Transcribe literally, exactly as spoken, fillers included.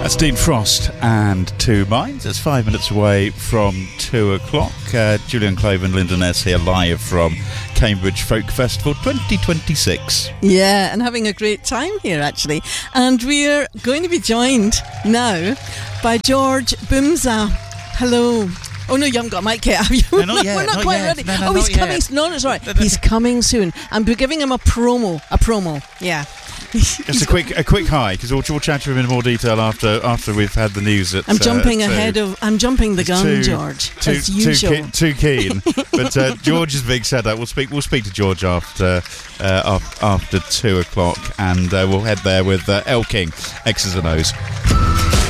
That's Dean Frost and Two Minds. It's five minutes away from two o'clock. Uh, Julian Clove and Linda Ness here live from Cambridge Folk Festival twenty twenty-six. Yeah, and having a great time here, actually. And we're going to be joined now by George Boomza. Hello. Oh, no, you haven't got a mic yet, have you? No, not yet, We're not, not quite yet. ready. No, no, oh, he's not coming. yet. No, that's right. He's coming soon. And we're giving him a promo. A promo, yeah. Just a quick a quick hi, because we'll, we'll chat to him in more detail after after we've had the news. At, I'm jumping uh, ahead of... I'm jumping the gun, too, George, too, as too, usual. ke- too keen. But uh, George is being set up. We'll speak We'll speak to George after uh, after two o'clock, and uh, we'll head there with uh, El King, X's and O's.